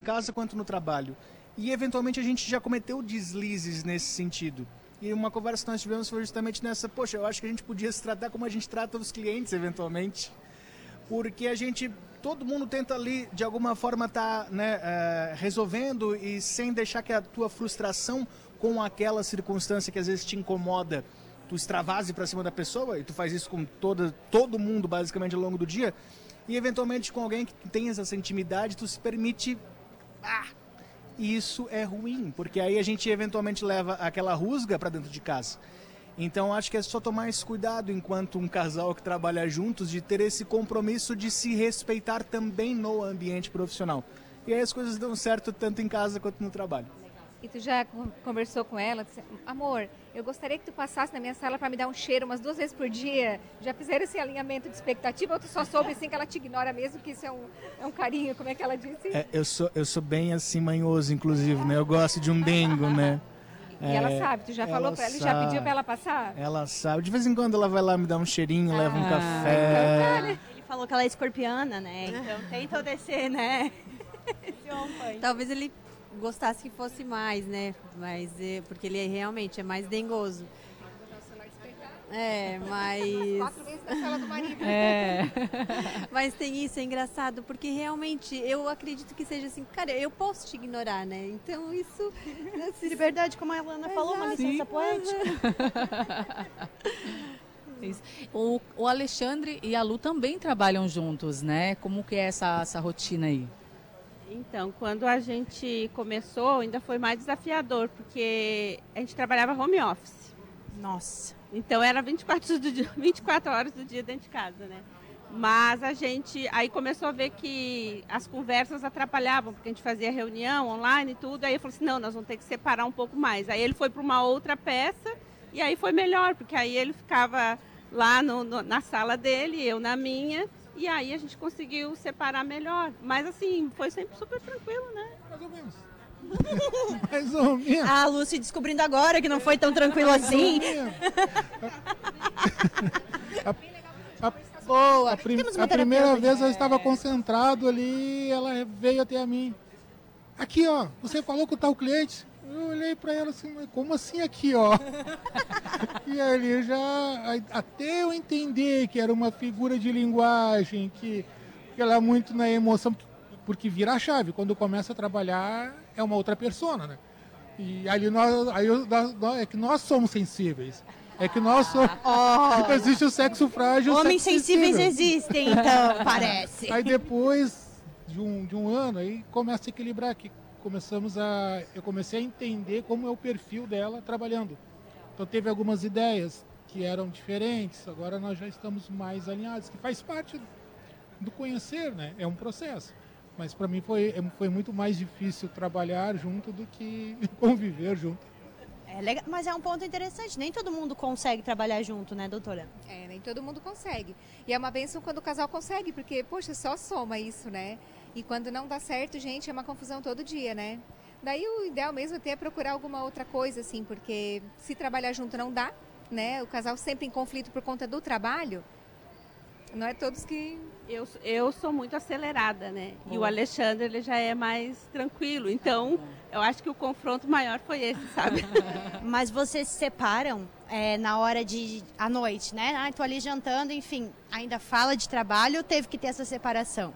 casa quanto no trabalho. E eventualmente a gente já cometeu deslizes nesse sentido. E uma conversa que nós tivemos foi justamente nessa, poxa, eu acho que a gente podia se tratar como a gente trata os clientes eventualmente. Porque todo mundo tenta ali, de alguma forma, resolvendo e sem deixar que a tua frustração com aquela circunstância que às vezes te incomoda, tu extravase para cima da pessoa, e tu faz isso com todo mundo, basicamente, ao longo do dia, e eventualmente com alguém que tem essa intimidade, tu se permite... E isso é ruim, porque aí a gente eventualmente leva aquela rusga para dentro de casa. Então acho que é só tomar esse cuidado enquanto um casal que trabalha juntos, de ter esse compromisso de se respeitar também no ambiente profissional. E aí as coisas dão certo tanto em casa quanto no trabalho. E tu já conversou com ela? Disse, amor, eu gostaria que tu passasse na minha sala para me dar um cheiro umas 2 vezes por dia. Já fizeram esse alinhamento de expectativa ou tu só soube assim que ela te ignora mesmo, que isso é um carinho, como é que ela disse? Eu sou bem assim manhoso, inclusive, né? Eu gosto de um dengo, né? E ela sabe, tu já falou para ela e já pediu para ela passar? Ela sabe. De vez em quando ela vai lá me dar um cheirinho, leva um café. Ele falou que ela é escorpiana, né? Então tenta descer, né? Talvez ele gostasse que fosse mais, né? Mas porque ele realmente é mais dengoso. Mas... 4 vezes na sala do marido. Mas tem isso, é engraçado, porque realmente eu acredito que seja assim, cara, eu posso te ignorar, né? Então isso... Liberdade, como a Alana falou, uma licença poética. Isso. O Alexandre e a Lu também trabalham juntos, né? Como que é essa rotina aí? Então, quando a gente começou, ainda foi mais desafiador, porque a gente trabalhava home office. Nossa. Então, era 24 horas do dia dentro de casa, né? Mas a gente aí começou a ver que as conversas atrapalhavam, porque a gente fazia reunião online e tudo. Aí eu falei assim, não, nós vamos ter que separar um pouco mais. Aí ele foi para uma outra peça e aí foi melhor, porque aí ele ficava lá na sala dele, eu na minha. E aí a gente conseguiu separar melhor. Mas assim, foi sempre super tranquilo, né? Mais ou menos. Mais ou menos. A Lúcia descobrindo agora que não foi tão tranquilo assim. Boa. A primeira vez eu estava concentrado ali, ela veio até a mim. Aqui, ó, você falou com o tal cliente. Eu olhei para ela assim, mas como assim aqui, ó? E ali até eu entender que era uma figura de linguagem, que ela é muito na emoção, porque vira a chave. Quando começa a trabalhar, é uma outra persona, né? E ali é que nós somos sensíveis. É que nós somos... Existe o sexo frágil. Homens sensíveis existem, então, parece. Aí depois de um ano, aí começa a equilibrar aqui. Eu comecei a entender como é o perfil dela trabalhando. Então teve algumas ideias que eram diferentes, agora nós já estamos mais alinhados, que faz parte do conhecer, né? É um processo. Mas para mim foi muito mais difícil trabalhar junto do que conviver junto. É legal, mas é um ponto interessante, nem todo mundo consegue trabalhar junto, né, doutora? Nem todo mundo consegue. E é uma bênção quando o casal consegue, porque, poxa, só soma isso, né? E quando não dá certo, gente, é uma confusão todo dia, né? Daí o ideal mesmo até é procurar alguma outra coisa, assim, porque se trabalhar junto não dá, né? O casal sempre em conflito por conta do trabalho, não é todos que... Eu sou muito acelerada, né? E o Alexandre, ele já é mais tranquilo. Então, eu acho que o confronto maior foi esse, sabe? Mas vocês se separam na hora à noite, né? Tô ali jantando, enfim, ainda fala de trabalho ou teve que ter essa separação?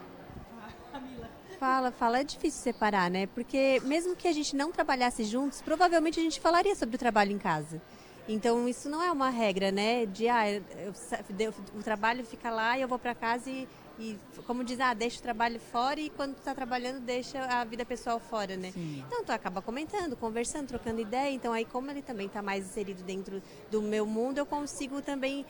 Fala, é difícil separar, né? Porque mesmo que a gente não trabalhasse juntos, provavelmente a gente falaria sobre o trabalho em casa. Então isso não é uma regra, né? O trabalho fica lá e eu vou para casa e como diz, deixa o trabalho fora e quando tu tá trabalhando deixa a vida pessoal fora, né? Sim. Então tu acaba comentando, conversando, trocando ideia. Então aí como ele também tá mais inserido dentro do meu mundo, eu consigo também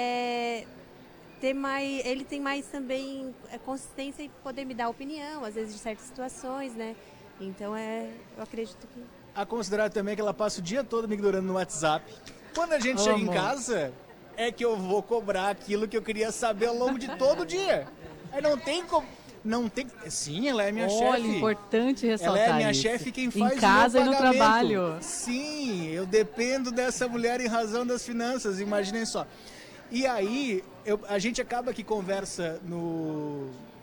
ele tem mais também consistência em poder me dar opinião, às vezes de certas situações, né? Então eu acredito que... A considerar também que ela passa o dia todo me ignorando no WhatsApp. Quando a gente chega em casa, é que eu vou cobrar aquilo que eu queria saber ao longo de todo o dia. Aí não tem como... Não tem... Sim, ela é minha chefe. Olha, importante ressaltar isso. Ela é minha chefe quem faz em casa o meu e no trabalho. Sim, eu dependo dessa mulher em razão das finanças, imaginem só. E aí, a gente acaba que conversa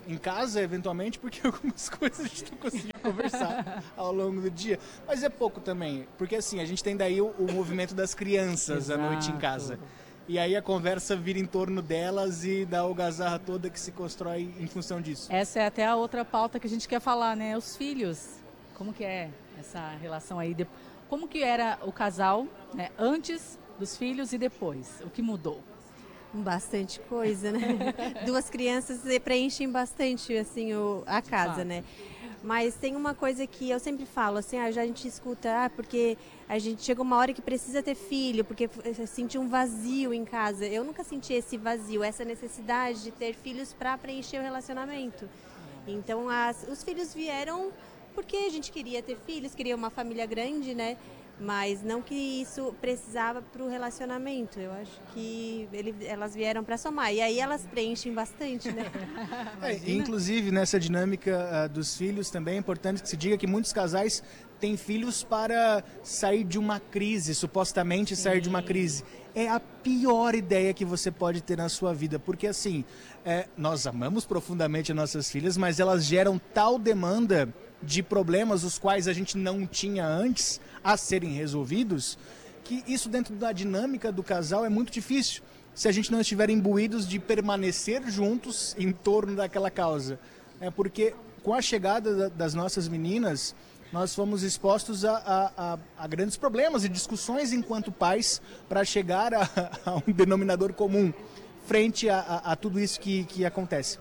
em casa, eventualmente, porque algumas coisas a gente não conseguia conversar ao longo do dia. Mas é pouco também, porque assim, a gente tem daí o movimento das crianças à noite em casa. E aí a conversa vira em torno delas e da algazarra toda que se constrói em função disso. Essa é até a outra pauta que a gente quer falar, né? Os filhos. Como que é essa relação aí? Como que era o casal, né? Antes dos filhos e depois? O que mudou? Bastante coisa, né? 2 crianças preenchem bastante, assim, a casa, né? Mas tem uma coisa que eu sempre falo, assim, a gente escuta, porque a gente chega uma hora que precisa ter filho, porque senti um vazio em casa. Eu nunca senti esse vazio, essa necessidade de ter filhos para preencher o relacionamento. Então, os filhos vieram porque a gente queria ter filhos, queria uma família grande, né? Mas não que isso precisava para o relacionamento. Eu acho que elas vieram para somar. E aí elas preenchem bastante, né? Inclusive, nessa dinâmica dos filhos, também é importante que se diga que muitos casais têm filhos para sair de uma crise, supostamente sair de uma crise. É a pior ideia que você pode ter na sua vida, porque assim, nós amamos profundamente as nossas filhas, mas elas geram tal demanda de problemas os quais a gente não tinha antes a serem resolvidos, que isso dentro da dinâmica do casal é muito difícil, se a gente não estiver imbuídos de permanecer juntos em torno daquela causa. Porque com a chegada das nossas meninas, nós fomos expostos a grandes problemas e discussões enquanto pais para chegar a um denominador comum frente a tudo isso que acontece.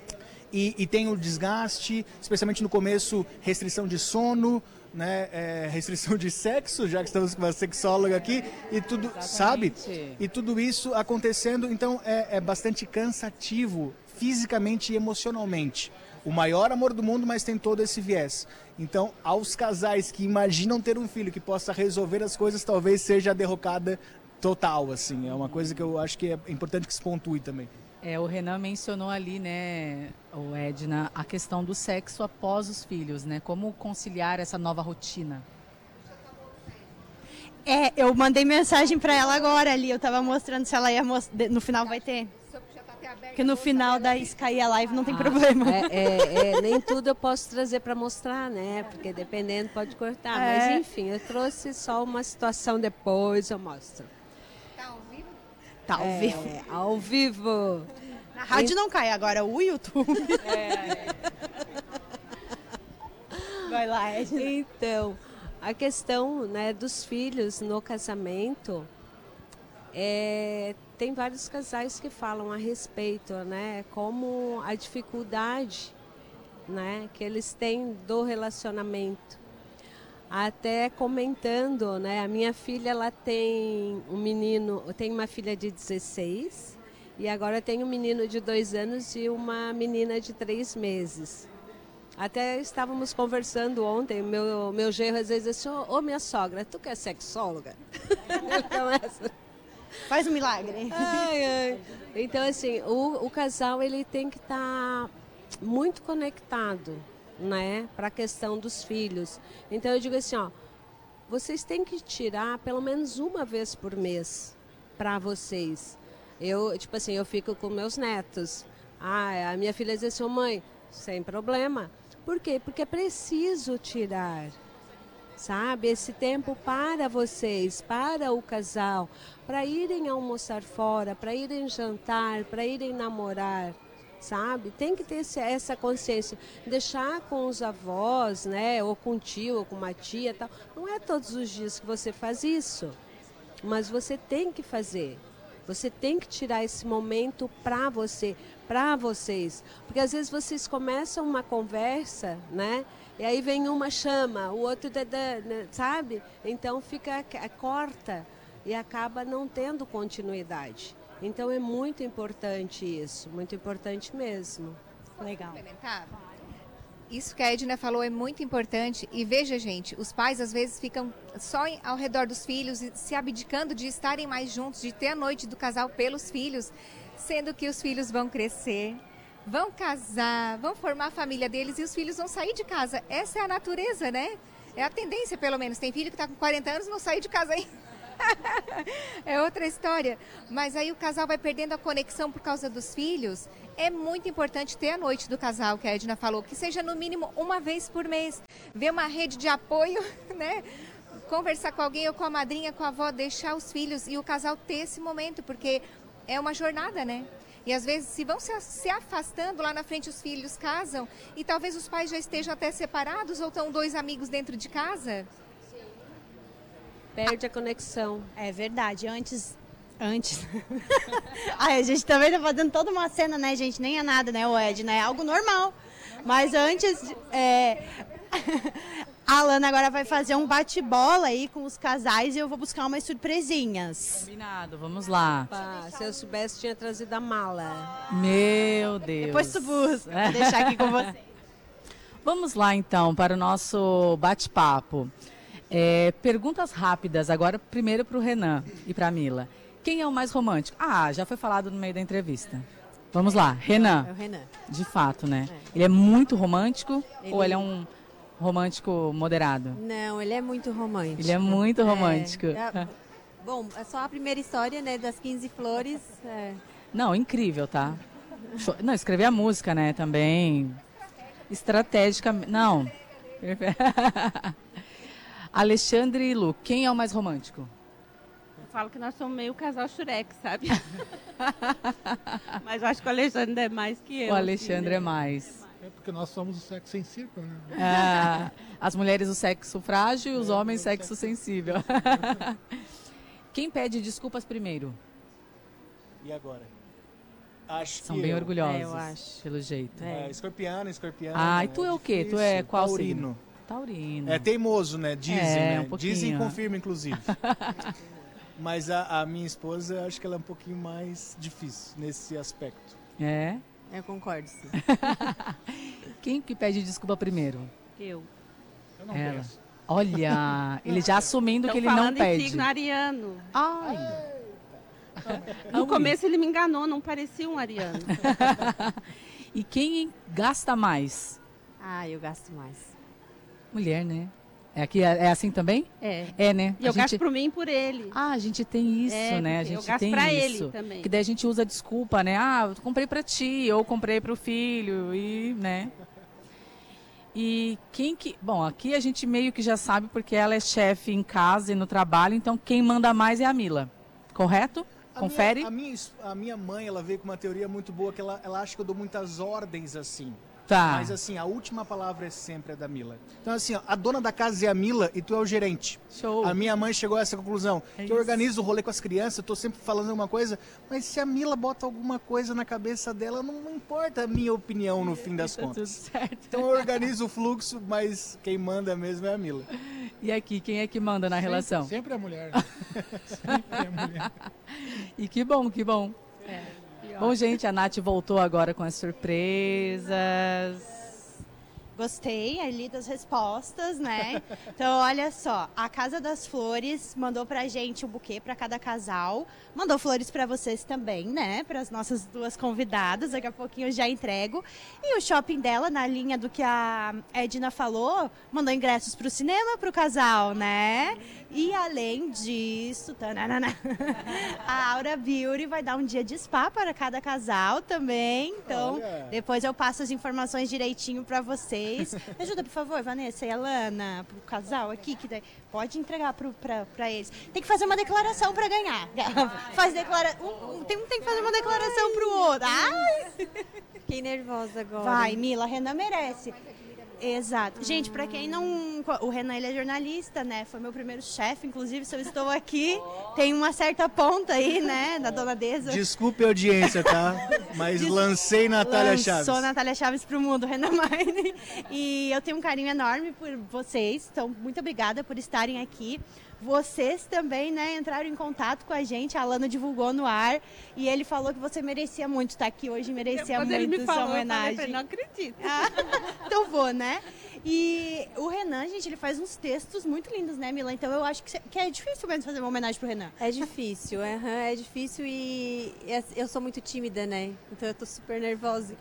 E tem o desgaste, especialmente no começo, restrição de sono, né, restrição de sexo, já que estamos com uma sexóloga aqui, e tudo, sabe? E tudo isso acontecendo, então é bastante cansativo, fisicamente e emocionalmente. O maior amor do mundo, mas tem todo esse viés. Então, aos casais que imaginam ter um filho que possa resolver as coisas, talvez seja a derrocada total, assim. É uma coisa que eu acho que é importante que se pontue também. O Renan mencionou ali, né, o Edna, a questão do sexo após os filhos, né? Como conciliar essa nova rotina? Eu mandei mensagem para ela agora ali, eu tava mostrando se ela ia mostrar, no final vai ter. Porque no final da Sky Live não tem problema. Nem tudo eu posso trazer para mostrar, né? Porque dependendo pode cortar. Mas enfim, eu trouxe só uma situação, depois eu mostro. Tá ao vivo. Ao vivo. Na rádio não cai, agora o YouTube. Vai lá, Edna. Então, a questão, né, dos filhos no casamento, tem vários casais que falam a respeito, né, como a dificuldade, né, que eles têm do relacionamento. Até comentando, né, a minha filha, ela tem tem uma filha de 16 e agora tem um menino de 2 anos e uma menina de 3 meses. Até estávamos conversando ontem, meu genro às vezes disse, ô minha sogra, tu que é sexóloga? Faz um milagre. Então assim, o casal ele tem que estar muito conectado, né, para a questão dos filhos. Então eu digo assim, vocês têm que tirar pelo menos uma vez por mês para vocês. Eu fico com meus netos. A minha filha diz assim, mãe, sem problema. Por quê? Porque é preciso tirar, sabe, esse tempo para vocês, para o casal, para irem almoçar fora, para irem jantar, para irem namorar. Sabe? Tem que ter essa consciência. Deixar com os avós, né? Ou com o tio, ou com uma tia, tal. Não é todos os dias que você faz isso. Mas você tem que fazer. Você tem que tirar esse momento para você, para vocês. Porque às vezes vocês começam uma conversa, né? E aí vem uma chama, o outro, sabe? Então corta e acaba não tendo continuidade. Então é muito importante isso, muito importante mesmo. Legal. Isso que a Edna falou é muito importante. E veja, gente, os pais às vezes ficam só ao redor dos filhos e se abdicando de estarem mais juntos, de ter a noite do casal pelos filhos, sendo que os filhos vão crescer, vão casar, vão formar a família deles e os filhos vão sair de casa. Essa é a natureza, né? É a tendência, pelo menos. Tem filho que está com 40 anos e não saiu de casa ainda. É outra história. Mas aí o casal vai perdendo a conexão por causa dos filhos. é muito importante ter a noite do casal, que a Edna falou, que seja no mínimo uma vez por mês. Ver uma rede de apoio, né? Conversar com alguém ou com a madrinha, com a avó, deixar os filhos e o casal ter esse momento, porque é uma jornada, né? E às vezes, se vão se afastando, lá na frente os filhos casam e talvez os pais já estejam até separados ou estão 2 amigos dentro de casa. Perde a conexão. É verdade, antes. Ai, a gente também tá fazendo toda uma cena, né, gente? Nem é nada, né, o Edna? É algo normal. Mas antes, a Alana agora vai fazer um bate-bola aí com os casais e eu vou buscar umas surpresinhas. Combinado, vamos lá. Pá, se eu soubesse, tinha trazido a mala. Meu Deus. Depois tu busca, vou deixar aqui com você. Vamos lá, então, para o nosso bate-papo. Perguntas rápidas, agora primeiro para o Renan e para a Mila. Quem é o mais romântico? Ah, já foi falado no meio da entrevista. Vamos lá, Renan. É o Renan. De fato, né? Ele é muito romântico ou ele é um romântico moderado? Não, ele é muito romântico. Ele é muito romântico. Bom, é só a primeira história, né, das 15 flores. Não, incrível, tá? Não, escrever a música, né, também. Estrategicamente. Não. Alexandre e Lu, quem é o mais romântico? Eu falo que nós somos meio casal Shrek, sabe? Mas eu acho que o Alexandre é mais que eu. O Alexandre assim, é mais. É porque nós somos o sexo sensível, né? As mulheres o sexo frágil e os homens sexo sensível. Quem pede desculpas primeiro? E agora? Acho São que bem eu. orgulhosos, eu acho. pelo jeito. Escorpiano. Ah, e tu é o quê? Tu é difícil. qual Taurino. signo? Taurino. É teimoso, né? Dizem, né? Um pouquinho. Dizem e confirmam, inclusive. Mas a minha esposa, acho que ela é um pouquinho mais difícil nesse aspecto. É? Eu concordo, sim. Quem que pede desculpa primeiro? Eu. Eu não Ela. peço. Olha, ele já assumindo Então, que ele não falando em pede. signo ariano. Ai. No começo ele me enganou, não parecia um ariano. E quem gasta mais? Eu gasto mais. Mulher, né? É assim também? É. É, né? E eu gasto por mim e por ele. Ah, a gente tem isso, né? A porque gente eu gasto tem pra isso. ele também. Que daí a gente usa desculpa, né? Ah, eu comprei pra ti, ou comprei pro filho, e, né? E quem que... Bom, aqui a gente meio que já sabe porque ela é chefe em casa e no trabalho, então quem manda mais é a Mila. Correto? Confere? A minha mãe, ela veio com uma teoria muito boa, que ela acha que eu dou muitas ordens assim. Tá. Mas assim, a última palavra é sempre a da Mila. Então assim, ó, a dona da casa é a Mila e tu é o gerente. Show. A minha mãe chegou a essa conclusão. É que eu isso. organizo o rolê com as crianças, eu tô sempre falando alguma coisa, mas se a Mila bota alguma coisa na cabeça dela, não importa a minha opinião no fim das Tá tudo contas. certo. Então eu organizo o fluxo, mas quem manda mesmo é a Mila. E aqui, quem é que manda na relação? Sempre a mulher. Né? Sempre a mulher. E que bom, que bom. Bom, gente, a Nath voltou agora com as surpresas. Gostei ali das respostas, né? Então, olha só, a Casa das Flores mandou pra gente um buquê pra cada casal. Mandou flores pra vocês também, né? Para as nossas 2 convidadas. Daqui a pouquinho eu já entrego. E o shopping dela, na linha do que a Edna falou, mandou ingressos pro cinema pro casal, né? E além disso, tananana, a Aura Beauty vai dar um dia de spa para cada casal também. Então, Olha. depois eu passo as informações direitinho para vocês. Me ajuda, por favor, Vanessa e Alana, pro casal aqui, que daí pode entregar para eles. Tem que fazer uma declaração para ganhar. Faz tem que fazer uma declaração pro outro. Ai! Fiquei nervosa agora. Vai, Mila, a Renan merece. Exato. Gente, pra quem não... O Renan, ele é jornalista, né? Foi meu primeiro chefe, inclusive, se eu estou aqui. Tem uma certa ponta aí, né? Da dona Deza. Desculpe a audiência, tá? Mas lancei Natália Chaves. Lançou Natália Chaves pro mundo, Renan Maine. E eu tenho um carinho enorme por vocês. Então, muito obrigada por estarem aqui. Vocês também, né, entraram em contato com a gente, a Alana divulgou no ar e ele falou que você merecia muito estar aqui hoje, merecia Quando muito ele me essa falou, eu falei homenagem. pra ele, não acredito. Então vou, né? E o Renan, gente, ele faz uns textos muito lindos, né, Mila? Então eu acho que é difícil mesmo fazer uma homenagem pro Renan. É difícil, é difícil e eu sou muito tímida, né? Então eu tô super nervosa.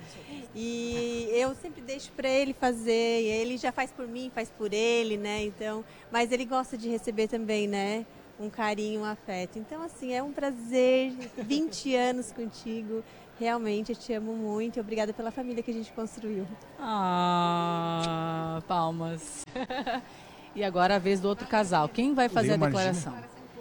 E eu sempre deixo pra ele fazer, e ele já faz por mim, faz por ele, né? Então, mas ele gosta de receber também, né? Um carinho, um afeto. Então, assim, é um prazer, 20 anos contigo. Realmente, eu te amo muito e obrigada pela família que a gente construiu. Ah, palmas. E agora a vez do outro casal. Quem vai fazer a declaração?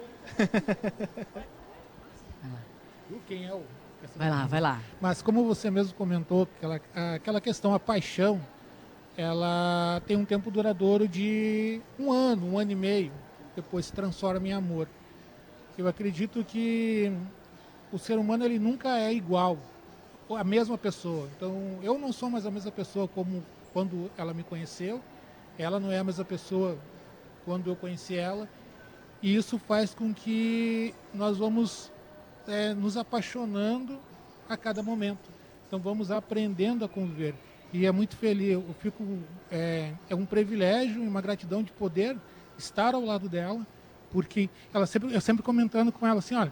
Quem é o... Vai lá. Mas como você mesmo comentou, aquela questão, a paixão, ela tem um tempo duradouro de um ano e meio, depois se transforma em amor. Eu acredito que o ser humano ele nunca é igual, a mesma pessoa. Então, eu não sou mais a mesma pessoa como quando ela me conheceu, ela não é a mesma pessoa quando eu conheci ela, e isso faz com que nós vamos nos apaixonando a cada momento. Então, vamos aprendendo a conviver. E é muito feliz, eu fico, é um privilégio e uma gratidão de poder estar ao lado dela, porque eu sempre comentando com ela assim, olha,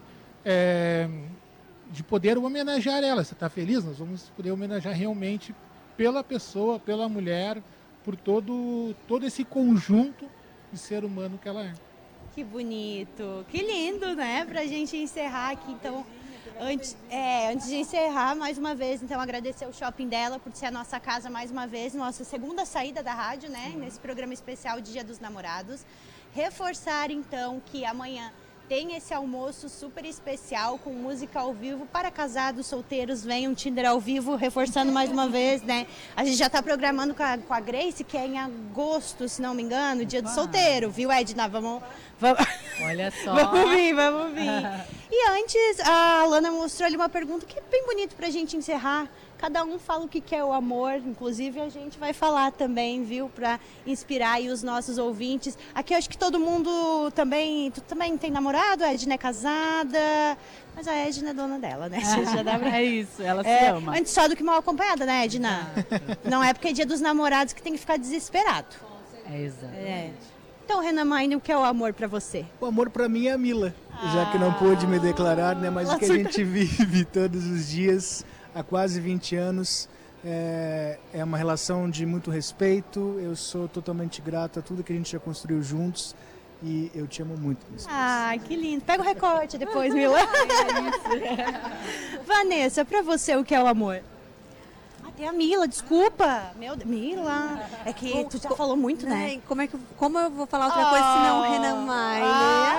de poder homenagear ela. Você está feliz? Nós vamos poder homenagear realmente pela pessoa, pela mulher, por todo esse conjunto de ser humano que ela é. Que bonito, que lindo, né? Pra gente encerrar aqui, então, antes de encerrar, mais uma vez, então, agradecer o shopping dela por ser a nossa casa mais uma vez, nossa segunda saída da rádio, né? Nesse programa especial de Dia dos Namorados. Reforçar, então, que amanhã tem esse almoço super especial com música ao vivo para casados, solteiros, venham Tinder ao vivo, reforçando mais uma vez, né? A gente já está programando com a Grace, que é em agosto, se não me engano, Dia do Solteiro, viu, Edna? Vamos... Olha só. Vamos vir. E antes, a Alana mostrou ali uma pergunta que é bem bonito para a gente encerrar. Cada um fala o que é o amor, inclusive a gente vai falar também, viu, para inspirar aí os nossos ouvintes. Aqui eu acho que todo mundo também, tu também tem namorado, a Edna é casada, mas a Edna é dona dela, né? Já dá pra... É isso, ela se ama. Antes só do que mal acompanhada, né, Edna? Não é porque é Dia dos Namorados que tem que ficar desesperado. É exato. Então, Renan Maine, o que é o amor para você? O amor para mim é a Mila, já que não pude me declarar, né? Mas o que a gente vive todos os dias, há quase 20 anos, é uma relação de muito respeito. Eu sou totalmente grato a tudo que a gente já construiu juntos e eu te amo muito. Que lindo. Pega o recorte depois, Mila. Vanessa, para você, o que é o amor? Tem a Mila, desculpa. Meu Deus, Mila. É que tu já falou muito, né? Como eu vou falar outra coisa senão o Renan Maine?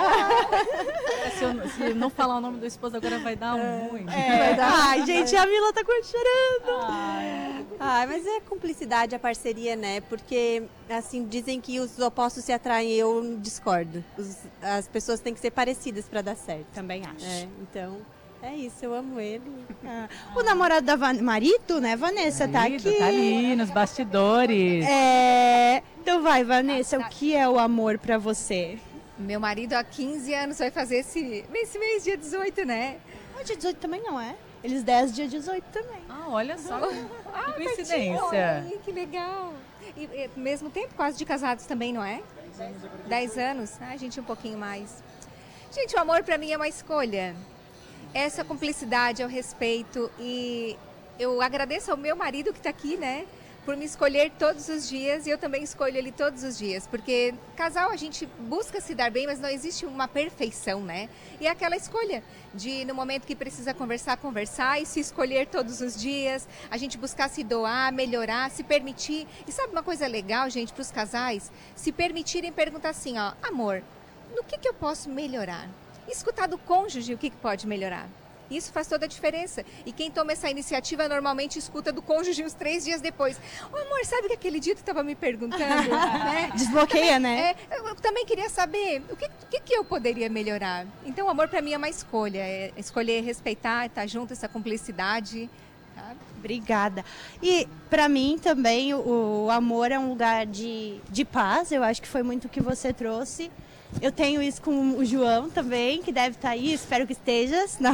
Se eu não falar o nome do esposo agora vai dar muito. Vai dar. Ai, gente, a Mila tá quase chorando. Mas é cumplicidade, a parceria, né? Porque, assim, dizem que os opostos se atraem, eu discordo. As pessoas têm que ser parecidas para dar certo. Também acho. Então... É isso, eu amo ele. O namorado da marido, né, Vanessa, tá aqui. Tá ali, nos bastidores. Então vai, Vanessa, o que é o amor pra você? Meu marido há 15 anos vai fazer esse mês, dia 18, né? Dia 18 também não é? Eles 10 dia 18 também. Olha só, que coincidência. Ai, que legal. E mesmo tempo, quase de casados também, não é? 10 anos? A gente um pouquinho mais. Gente, o amor pra mim é uma escolha. Essa cumplicidade, é o respeito, e eu agradeço ao meu marido que está aqui, né, por me escolher todos os dias, e eu também escolho ele todos os dias, porque casal a gente busca se dar bem, mas não existe uma perfeição, né, e é aquela escolha de, no momento que precisa conversar e se escolher todos os dias, a gente buscar se doar, melhorar, se permitir. E sabe uma coisa legal, gente, para os casais? Se permitirem perguntar assim, ó, amor, no que eu posso melhorar? Escutar do cônjuge o que pode melhorar. Isso faz toda a diferença. E quem toma essa iniciativa normalmente escuta do cônjuge uns 3 dias depois. Amor, sabe que aquele dia tu estava me perguntando? Né? Desbloqueia, né? Eu também queria saber o que eu poderia melhorar. Então o amor para mim é uma escolha. É escolher respeitar, estar junto, essa cumplicidade. Tá? Obrigada. E para mim também o amor é um lugar de paz. Eu acho que foi muito o que você trouxe. Eu tenho isso com o João também, que deve estar aí, espero que esteja, senão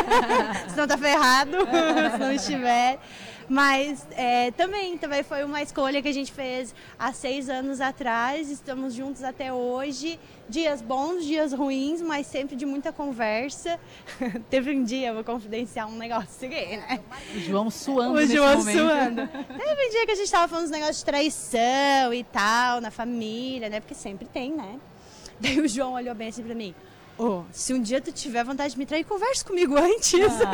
tá ferrado, se não estiver. Mas também foi uma escolha que a gente fez há 6 anos atrás, estamos juntos até hoje, dias bons, dias ruins, mas sempre de muita conversa. Teve um dia, vou confidenciar um negócio aqui, né? O João suando O nesse João momento. suando. Teve um dia que a gente estava falando uns negócios de traição e tal, na família, né? Porque sempre tem, né? Daí o João olhou bem assim pra mim. Se um dia tu tiver vontade de me trair, converse comigo antes.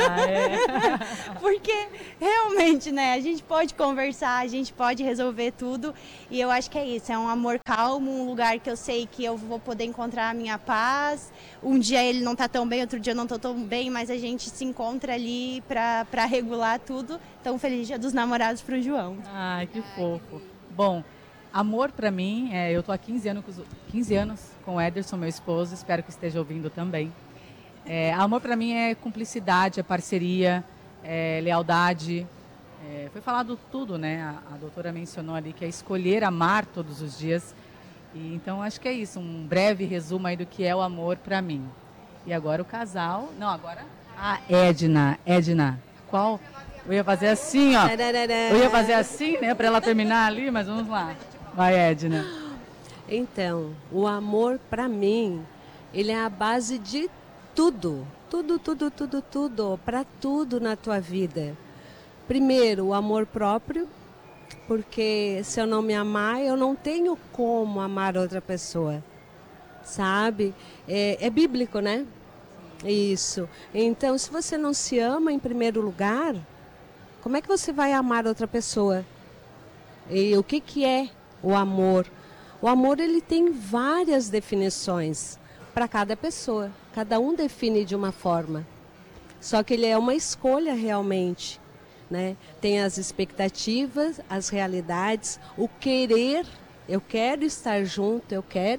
Porque realmente, né, a gente pode conversar, a gente pode resolver tudo. E eu acho que é isso, é um amor calmo, um lugar que eu sei que eu vou poder encontrar a minha paz. Um dia ele não tá tão bem, outro dia eu não tô tão bem, mas a gente se encontra ali pra regular tudo. Então, feliz Dia dos Namorados pro João. Ai, que fofo. Bom, amor pra mim, eu tô há 15 anos com o Ederson, meu esposo, espero que esteja ouvindo também. Amor pra mim é cumplicidade, é parceria, é lealdade. Foi falado tudo, né? A doutora mencionou ali que é escolher amar todos os dias. E, então, acho que é isso, um breve resumo aí do que é o amor pra mim. E agora o casal... Não, agora a Edna. Qual? Eu ia fazer assim, ó. Eu ia fazer assim, né, pra ela terminar ali, mas vamos lá. Vai, Edna. Então, o amor, para mim, ele é a base de tudo. Tudo, para tudo na tua vida. Primeiro, o amor próprio, porque se eu não me amar, eu não tenho como amar outra pessoa, sabe? É bíblico, né? Isso. Então, se você não se ama em primeiro lugar, como é que você vai amar outra pessoa? E o que é o amor? O amor, ele tem várias definições para cada pessoa. Cada um define de uma forma. Só que ele é uma escolha realmente, né? Tem as expectativas, as realidades, o querer. Eu quero estar junto,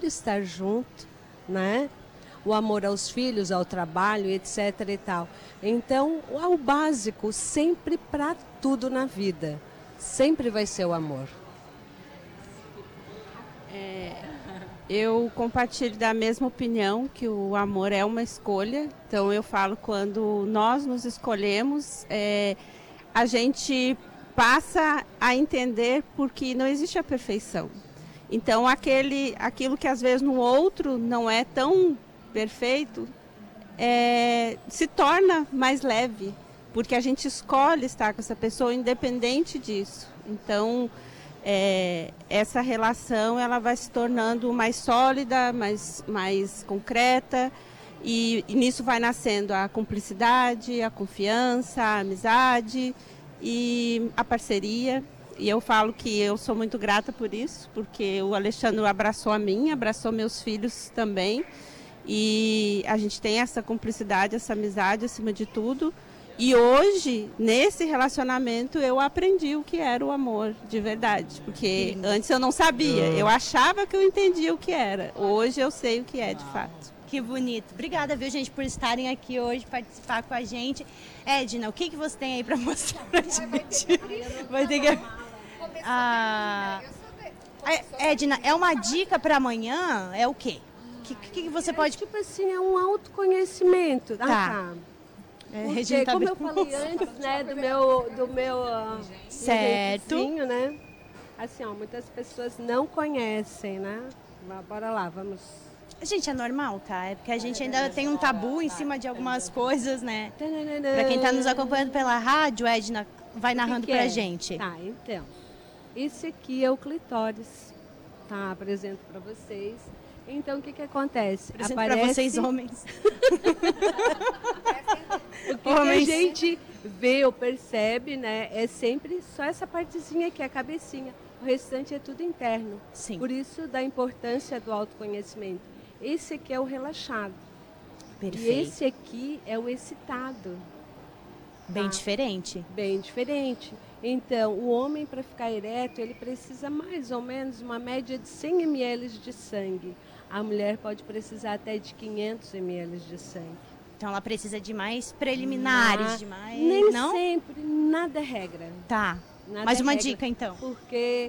né? O amor aos filhos, ao trabalho, etc. e tal. Então, o básico sempre para tudo na vida. Sempre vai ser o amor. Eu compartilho da mesma opinião, que o amor é uma escolha. Então, eu falo, quando nós nos escolhemos, a gente passa a entender porque não existe a perfeição. Então, aquilo que às vezes no outro não é tão perfeito, se torna mais leve, porque a gente escolhe estar com essa pessoa independente disso. Então, essa relação ela vai se tornando mais sólida, mais concreta, e nisso vai nascendo a cumplicidade, a confiança, a amizade e a parceria. E eu falo que eu sou muito grata por isso, porque o Alexandre abraçou a mim, abraçou meus filhos também. E a gente tem essa cumplicidade, essa amizade acima de tudo. E hoje, nesse relacionamento, eu aprendi o que era o amor de verdade. Porque antes eu não sabia, eu achava que eu entendia o que era. Hoje eu sei o que é de fato. Que bonito. Obrigada, viu, gente, por estarem aqui hoje, participar com a gente. Edna, o que você tem aí para mostrar pra gente? Vai ter que... Edna, é uma dica para amanhã? É o quê? O que você pode... Tipo assim, é um autoconhecimento. Tá. Porque, como eu falei antes, né, do meu certo, né? Assim, muitas pessoas não conhecem, né? Bora lá, vamos... Gente, é normal, tá? É porque a gente ainda tem um tabu em cima de algumas coisas, né? Pra quem tá nos acompanhando pela rádio, Edna vai narrando pra gente. Tá, então. Esse aqui é o clitóris, tá? Apresento pra vocês. Então, o que acontece? Aparece... para vocês, homens. O que a gente vê ou percebe, né? É sempre só essa partezinha aqui, a cabecinha. O restante é tudo interno. Sim. Por isso, da importância do autoconhecimento. Esse aqui é o relaxado. Perfeito. E esse aqui é o excitado. Bem diferente. Bem diferente. Então, o homem, para ficar ereto, ele precisa mais ou menos uma média de 100 ml de sangue. A mulher pode precisar até de 500 ml de sangue. Então, ela precisa de mais preliminares, de mais... Nem não? sempre, nada é regra. Tá. Nada Mais é uma regra, dica, então. Porque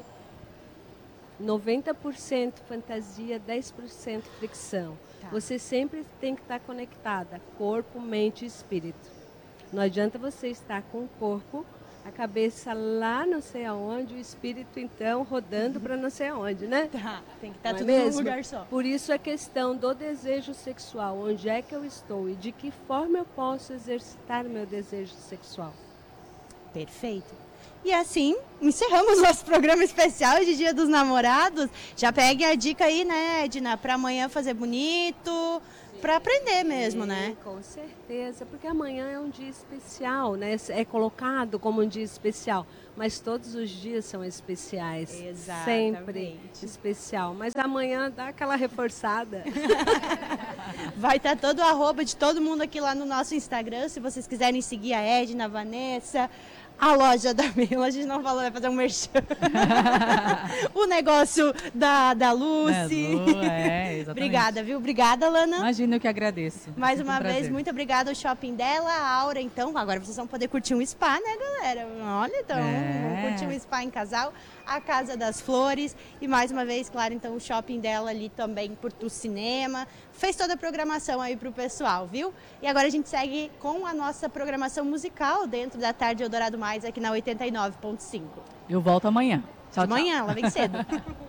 90% fantasia, 10% fricção. Tá. Você sempre tem que estar conectada, corpo, mente e espírito. Não adianta você estar com o corpo, a cabeça lá não sei aonde, o espírito então rodando para não sei aonde, né? Tá, tem que estar Não é tudo mesmo? num lugar só. Por isso a questão do desejo sexual, onde é que eu estou e de que forma eu posso exercitar o meu desejo sexual. Perfeito. E assim, encerramos nosso programa especial de Dia dos Namorados. Já pegue a dica aí, né, Edna, para amanhã fazer bonito, para aprender mesmo, né? Com certeza, porque amanhã é um dia especial, né? É colocado como um dia especial, mas todos os dias são especiais. Exatamente. Sempre especial, mas amanhã dá aquela reforçada. Vai estar todo o arroba de todo mundo aqui lá no nosso Instagram, se vocês quiserem seguir a Edna, a Vanessa, a loja da Mila, a gente não falou, vai fazer um merchan. O negócio da Lucy. Exatamente. Obrigada, viu? Obrigada, Lana. Imagina, eu que agradeço. Mais Sempre uma um vez, prazer. muito obrigada ao shopping dela, a Aura. Então, agora vocês vão poder curtir um spa, né, galera? Olha, então, vamos curtir um spa em casal, a Casa das Flores. E mais uma vez, claro, então, o shopping dela ali também curtiu o cinema. Fez toda a programação aí pro pessoal, viu? E agora a gente segue com a nossa programação musical dentro da Tarde Eldorado Mais aqui na 89.5. Eu volto amanhã. Tchau, tchau. Amanhã, ela vem cedo.